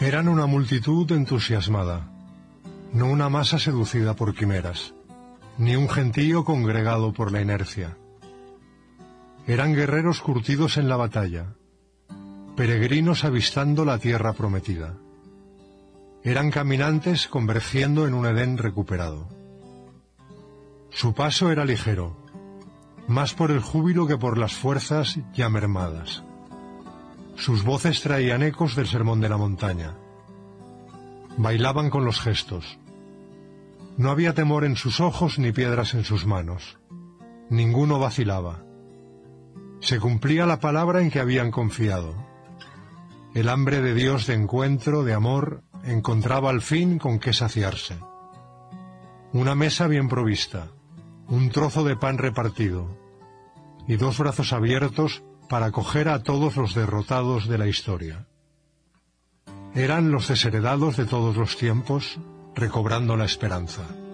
Eran una multitud entusiasmada, no una masa seducida por quimeras, ni un gentío congregado por la inercia. Eran guerreros curtidos en la batalla, peregrinos avistando la tierra prometida. Eran caminantes convergiendo en un Edén recuperado. Su paso era ligero, más por el júbilo que por las fuerzas ya mermadas. Sus voces traían ecos del sermón de la montaña. Bailaban con los gestos. No había temor en sus ojos ni piedras en sus manos. Ninguno vacilaba. Se cumplía la palabra en que habían confiado. El hambre de Dios de encuentro, de amor, encontraba al fin con qué saciarse. Una mesa bien provista, un trozo de pan repartido, y dos brazos abiertos para acoger a todos los derrotados de la historia. Eran los desheredados de todos los tiempos, recobrando la esperanza.